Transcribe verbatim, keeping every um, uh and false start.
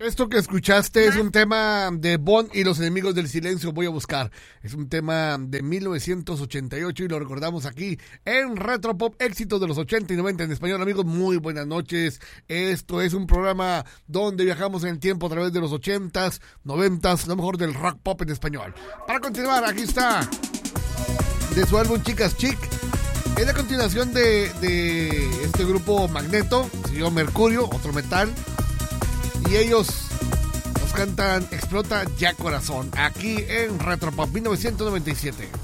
Esto que escuchaste es un tema de Bond y los enemigos del silencio. Voy a buscar. Es un tema de mil novecientos ochenta y ocho y lo recordamos aquí en Retropop, éxitos de los ochenta y noventa en español. Amigos, muy buenas noches. Esto es un programa donde viajamos en el tiempo a través de los ochentas, noventas, lo mejor del rock pop en español. Para continuar, aquí está de su álbum Chicas Chic. Es la continuación de, de este grupo Magneto, se llama Mercurio, otro metal. Y ellos nos cantan Explota Ya Corazón, aquí en Retropop mil novecientos noventa y siete.